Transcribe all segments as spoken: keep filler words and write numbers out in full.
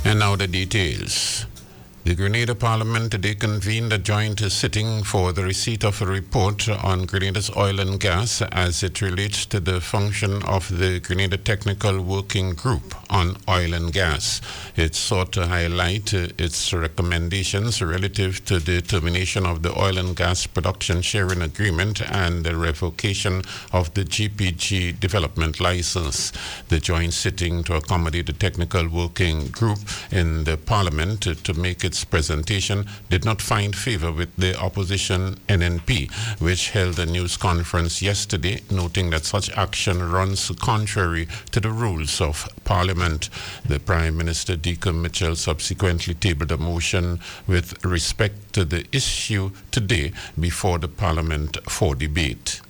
And now the details. The Grenada Parliament today convened a joint sitting for the receipt of a report on Grenada's oil and gas as it relates to the function of the Grenada Technical Working Group on oil and gas. It sought to highlight uh, its recommendations relative to the termination of the oil and gas production sharing agreement and the revocation of the G P G development license. The joint sitting to accommodate the Technical Working Group in the Parliament uh, to make its presentation did not find favor with the opposition N N P, which held a news conference yesterday noting that such action runs contrary to the rules of Parliament. The Prime Minister Deacon Mitchell subsequently tabled a motion with respect to the issue today before the Parliament for debate.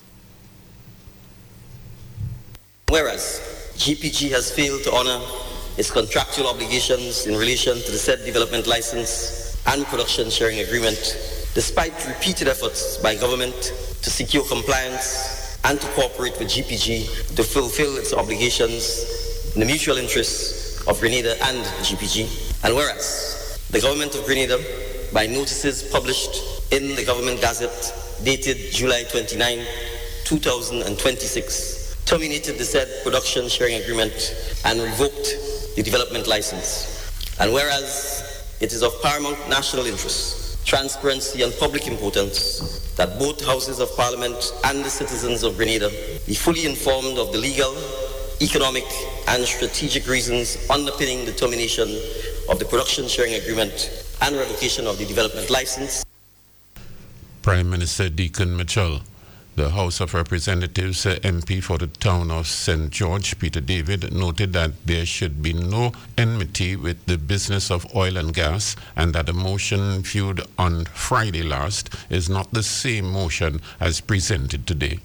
Whereas G P G has failed to honour its contractual obligations in relation to the said development license and production sharing agreement, despite repeated efforts by government to secure compliance and to cooperate with G P G to fulfill its obligations in the mutual interests of Grenada and G P G. And whereas the government of Grenada, by notices published in the Government Gazette dated July twenty-ninth, two thousand twenty-six, terminated the said production sharing agreement and revoked the development license. And whereas it is of paramount national interest, transparency and public importance that both houses of Parliament and the citizens of Grenada be fully informed of the legal, economic and strategic reasons underpinning the termination of the production sharing agreement and revocation of the development license. Prime Minister Deacon Mitchell. The House of Representatives uh, M P for the town of Saint George, Peter David, noted that there should be no enmity with the business of oil and gas and that the motion viewed on Friday last is not the same motion as presented today.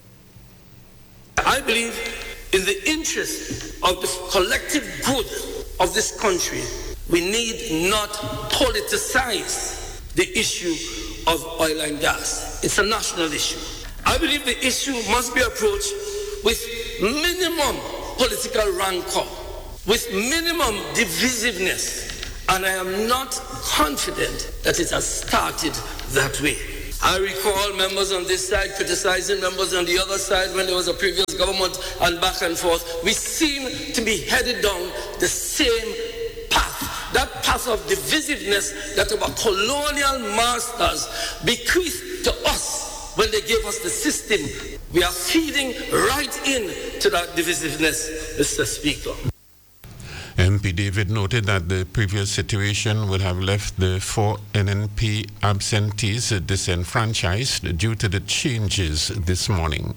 I believe in the interest of the collective good of this country, we need not politicize the issue of oil and gas. It's a national issue. I believe the issue must be approached with minimum political rancor, with minimum divisiveness, and I am not confident that it has started that way. I recall members on this side criticizing members on the other side when there was a previous government and back and forth. We seem to be headed down the same path, that path of divisiveness that our colonial masters bequeathed to us. When they gave us the system, we are feeding right into that divisiveness, Mister Speaker. M P David noted that the previous situation would have left the four N N P absentees disenfranchised due to the changes this morning.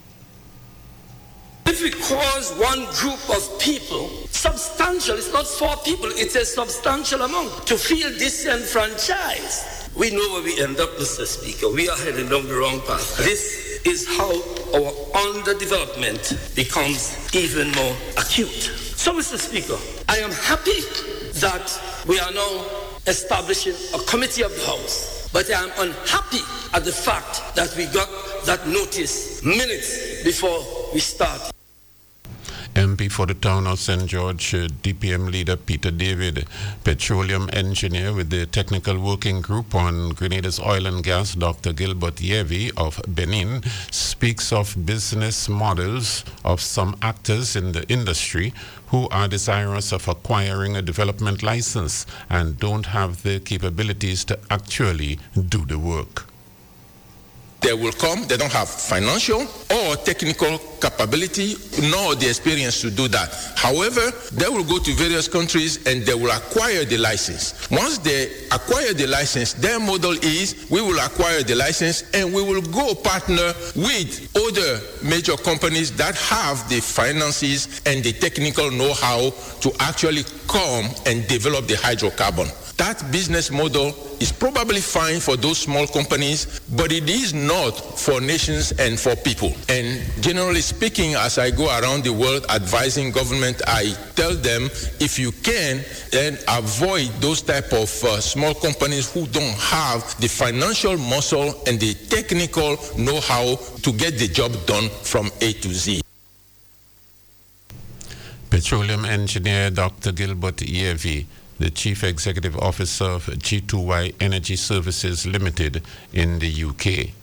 If we cause one group of people, substantial, it's not four people, it's a substantial amount, to feel disenfranchised, we know where we end up, Mister Speaker. We are heading down the wrong path. This is how our underdevelopment becomes even more acute. So, Mister Speaker, I am happy that we are now establishing a committee of the House, but I am unhappy at the fact that we got that notice minutes before we start. M P for the town of Saint George, uh, D P M leader Peter David, petroleum engineer with the Technical Working Group on Grenada's oil and gas, Doctor Gilbert Yevi of Benin, speaks of business models of some actors in the industry who are desirous of acquiring a development license and don't have the capabilities to actually do the work. They will come, they don't have financial or technical capability, nor the experience to do that. However, they will go to various countries and they will acquire the license. Once they acquire the license, their model is we will acquire the license and we will go partner with other major companies that have the finances and the technical know-how to actually come and develop the hydrocarbon. That business model is probably fine for those small companies, but it is not for nations and for people. And generally speaking, as I go around the world advising government, I tell them, if you can, then avoid those type of uh, small companies who don't have the financial muscle and the technical know-how to get the job done from A to Z. Petroleum engineer Doctor Gilbert Yevi, the Chief Executive Officer of G two Y Energy Services Limited in the U K.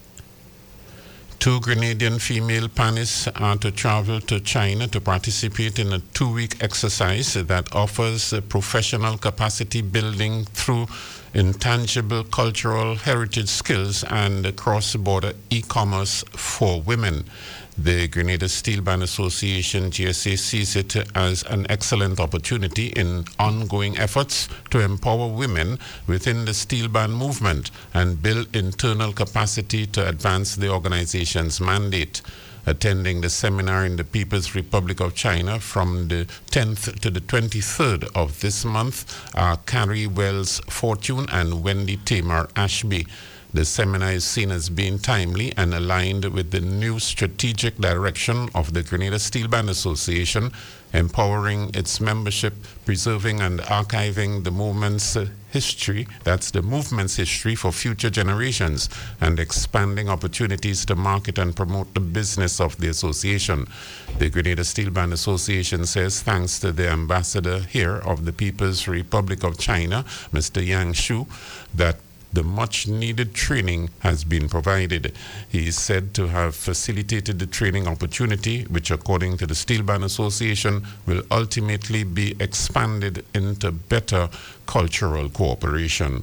Two Grenadian female panelists are to travel to China to participate in a two-week exercise that offers professional capacity building through intangible cultural heritage skills and cross-border e-commerce for women. The Grenada Steel Band Association, G S A, sees it as an excellent opportunity in ongoing efforts to empower women within the steel band movement and build internal capacity to advance the organization's mandate. Attending the seminar in the People's Republic of China from the tenth to the twenty-third of this month are Carrie Wells Fortune and Wendy Tamar Ashby. The seminar is seen as being timely and aligned with the new strategic direction of the Grenada Steel Band Association, empowering its membership, preserving and archiving the movement's uh, history, that's the movement's history for future generations, and expanding opportunities to market and promote the business of the association. The Grenada Steel Band Association says thanks to the ambassador here of the People's Republic of China, Mister Yang Shu, that the much-needed training has been provided. He is said to have facilitated the training opportunity, which according to the Steel Band Association will ultimately be expanded into better cultural cooperation.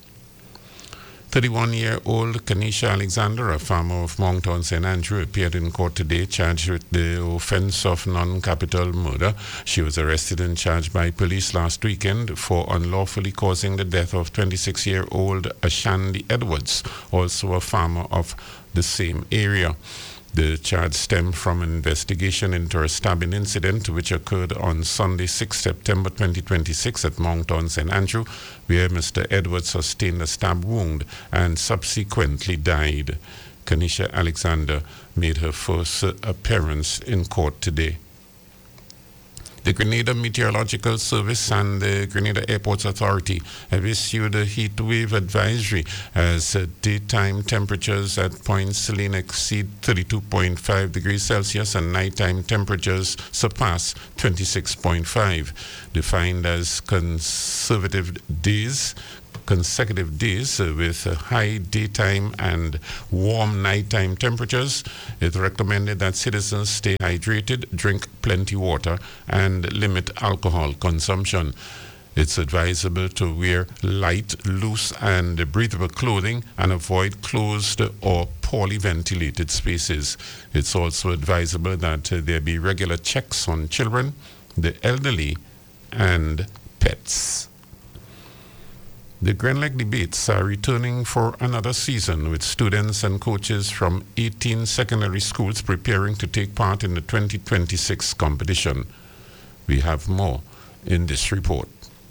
thirty-one-year-old Kanisha Alexander, a farmer of Moncton Saint Andrew, appeared in court today charged with the offense of non-capital murder. She was arrested and charged by police last weekend for unlawfully causing the death of twenty-six-year-old Ashandy Edwards, also a farmer of the same area. The charge stemmed from an investigation into a stabbing incident which occurred on Sunday, sixth September twenty twenty-six at Moncton Saint Andrew, where Mister Edwards sustained a stab wound and subsequently died. Kanisha Alexander made her first uh, appearance in court today. The Grenada Meteorological Service and the Grenada Airports Authority have issued a heat wave advisory as uh, daytime temperatures at Point Selene exceed thirty-two point five degrees Celsius and nighttime temperatures surpass twenty-six point five, defined as conservative days. consecutive days uh, with uh, high daytime and warm nighttime temperatures. It recommended that citizens stay hydrated, drink plenty water, and limit alcohol consumption. It's advisable to wear light, loose, and breathable clothing and avoid closed or poorly ventilated spaces. It's also advisable that uh, there be regular checks on children, the elderly, and pets. The Grenlec debates are returning for another season, with students and coaches from eighteen secondary schools preparing to take part in the twenty twenty-six competition. We have more in this report.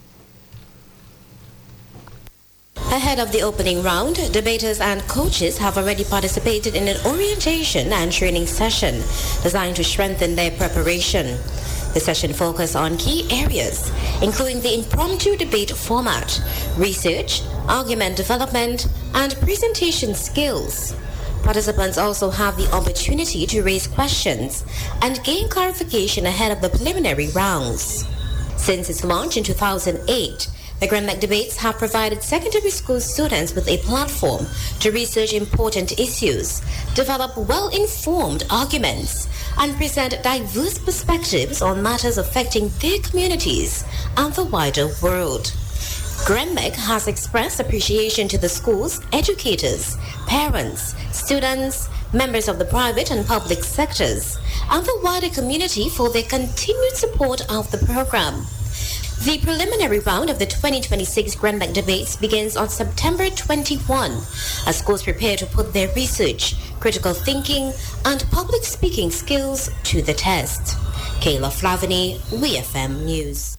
Ahead of the opening round, debaters and coaches have already participated in an orientation and training session designed to strengthen their preparation. The session focused on key areas, including the impromptu debate format, research, argument development, and presentation skills. Participants also have the opportunity to raise questions and gain clarification ahead of the preliminary rounds. Since its launch in two thousand eight, the Grenlec debates have provided secondary school students with a platform to research important issues, develop well-informed arguments, and present diverse perspectives on matters affecting their communities and the wider world. Grenlec has expressed appreciation to the schools, educators, parents, students, members of the private and public sectors, and the wider community for their continued support of the program. The preliminary round of the twenty twenty-six Grenlec debates begins on September twenty-first as schools prepare to put their research, critical thinking, and public speaking skills to the test. Kayla Flavini, W F M News.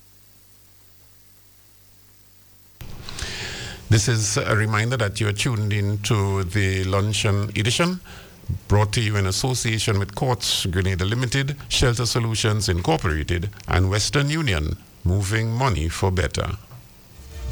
This is a reminder that you are tuned in to the Luncheon Edition, brought to you in association with Quartz Grenada Limited, Shelter Solutions Incorporated, and Western Union, moving money for better.